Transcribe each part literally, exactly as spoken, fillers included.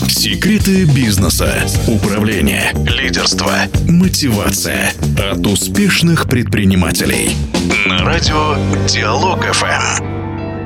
Секреты бизнеса, управления, лидерства, мотивация от успешных предпринимателей. На радио Диалог эф эм.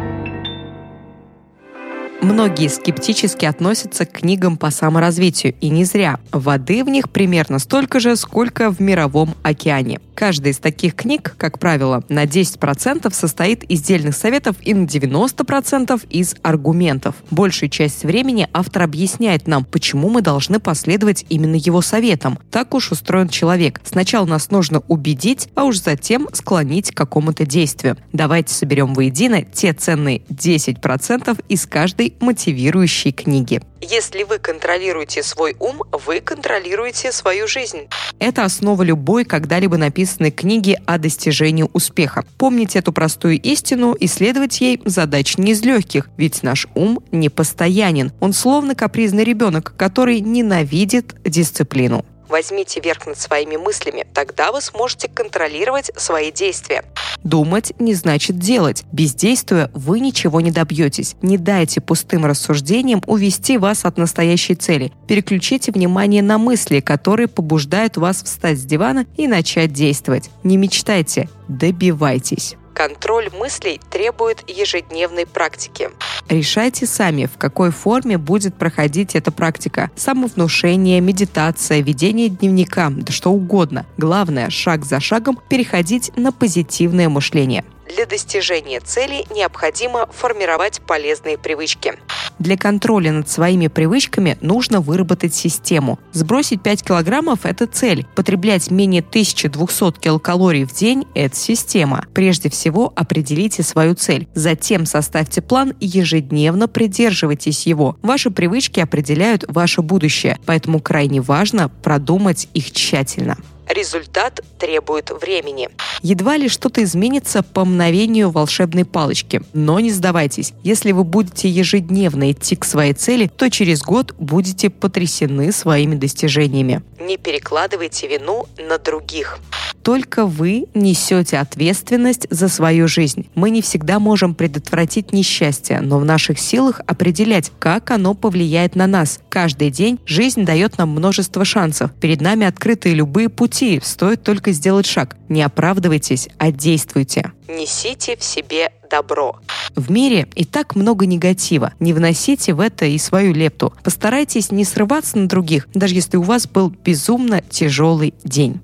Многие скептически относятся к книгам по саморазвитию, и не зря. Воды в них примерно столько же, сколько в мировом океане. Каждая из таких книг, как правило, на десять процентов состоит из дельных советов и на девяносто процентов из аргументов. Большую часть времени автор объясняет нам, почему мы должны последовать именно его советам. Так уж устроен человек. Сначала нас нужно убедить, а уж затем склонить к какому-то действию. Давайте соберем воедино те ценные десять процентов из каждой мотивирующей книги. Если вы контролируете свой ум, вы контролируете свою жизнь. Это основа любой когда-либо написанной книги о достижении успеха. Помните эту простую истину и следовать ей задач не из легких, ведь наш ум непостоянен. Он словно капризный ребенок, который ненавидит дисциплину. Возьмите верх над своими мыслями, тогда вы сможете контролировать свои действия. Думать не значит делать. Бездействуя, вы ничего не добьетесь. Не дайте пустым рассуждениям увести вас от настоящей цели. Переключите внимание на мысли, которые побуждают вас встать с дивана и начать действовать. Не мечтайте, добивайтесь. Контроль мыслей требует ежедневной практики. Решайте сами, в какой форме будет проходить эта практика. Самовнушение, медитация, ведение дневника, да что угодно. Главное, шаг за шагом переходить на позитивное мышление. Для достижения цели необходимо формировать полезные привычки. Для контроля над своими привычками нужно выработать систему. Сбросить пять килограммов – это цель. Потреблять менее тысячи двухсот килокалорий в день – это система. Прежде всего определите свою цель. Затем составьте план и ежедневно придерживайтесь его. Ваши привычки определяют ваше будущее, поэтому крайне важно продумать их тщательно. Результат требует времени. Едва ли что-то изменится по мгновению волшебной палочки. Но не сдавайтесь. Если вы будете ежедневно идти к своей цели, то через год будете потрясены своими достижениями. Не перекладывайте вину на других. Только вы несете ответственность за свою жизнь. Мы не всегда можем предотвратить несчастье, но в наших силах определять, как оно повлияет на нас. Каждый день жизнь дает нам множество шансов. Перед нами открыты любые пути, стоит только сделать шаг. Не оправдывайтесь, а действуйте. Несите в себе добро. В мире и так много негатива. Не вносите в это и свою лепту. Постарайтесь не срываться на других, даже если у вас был безумно тяжелый день.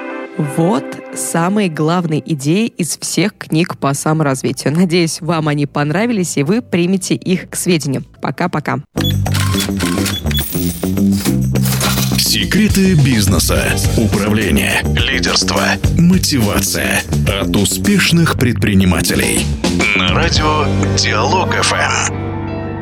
Вот самые главные идеи из всех книг по саморазвитию. Надеюсь, вам они понравились, и вы примете их к сведению. Пока-пока. Секреты бизнеса, управления, лидерства, мотивация от успешных предпринимателей. На радио Диалог эф эм.